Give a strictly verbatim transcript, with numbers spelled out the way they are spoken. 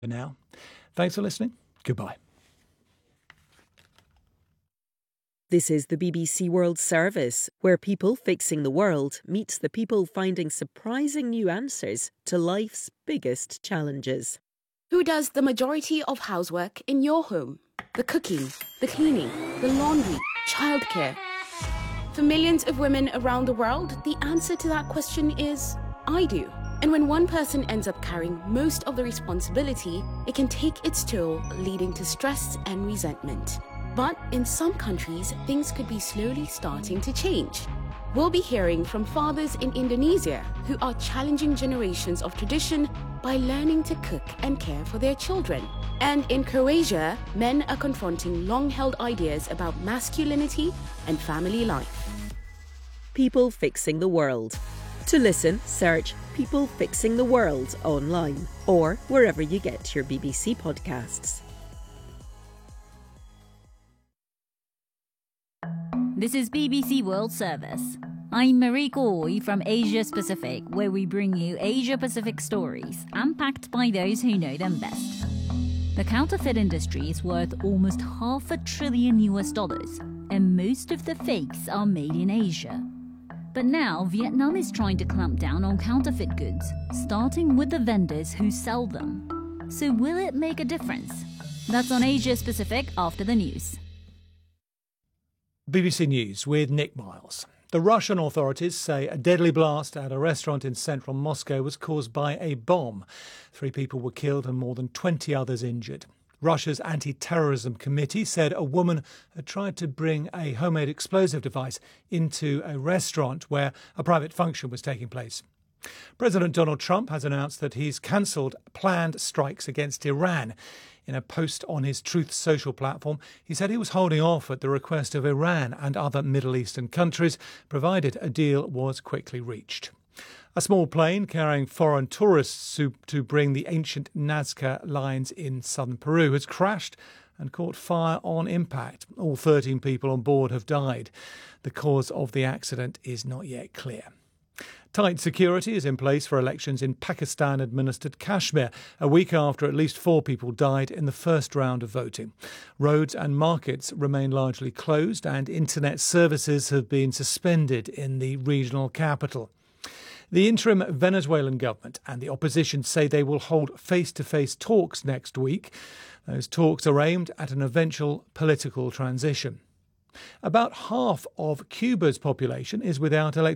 now. Thanks for listening. Goodbye. This is the B B C World Service, where people fixing the world meets the people finding surprising new answers to life's biggest challenges. Who does the majority of housework in your home? The cooking, the cleaning, the laundry, childcare. For millions of women around the world, the answer to that question is, I do. And when one person ends up carrying most of the responsibility, it can take its toll, leading to stress and resentment. But in some countries, things could be slowly starting to change. We'll be hearing from fathers in Indonesia who are challenging generations of tradition by learning to cook and care for their children. And in Croatia, men are confronting long-held ideas about masculinity and family life. People Fixing the World. To listen, search People Fixing the World online or wherever you get your B B C podcasts. This is B B C World Service. I'm Marie Goy from Asia Pacific, where we bring you Asia Pacific stories, unpacked by those who know them best. The counterfeit industry is worth almost half a trillion U S dollars, and most of the fakes are made in Asia. But now Vietnam is trying to clamp down on counterfeit goods, starting with the vendors who sell them. So will it make a difference? That's on Asia Pacific after the news. B B C News with Nick Miles. The Russian authorities say a deadly blast at a restaurant in central Moscow was caused by a bomb. Three people were killed and more than twenty others injured. Russia's anti-terrorism committee said a woman had tried to bring a homemade explosive device into a restaurant where a private function was taking place. President Donald Trump has announced that he's cancelled planned strikes against Iran. In a post on his Truth Social platform, he said he was holding off at the request of Iran and other Middle Eastern countries, provided a deal was quickly reached. A small plane carrying foreign tourists to, to bring the ancient Nazca lines in southern Peru has crashed and caught fire on impact. All thirteen people on board have died. The cause of the accident is not yet clear. Tight security is in place for elections in Pakistan-administered Kashmir, a week after at least four people died in the first round of voting. Roads and markets remain largely closed and internet services have been suspended in the regional capital. The interim Venezuelan government and the opposition say they will hold face-to-face talks next week. Those talks are aimed at an eventual political transition. About half of Cuba's population is without electricity.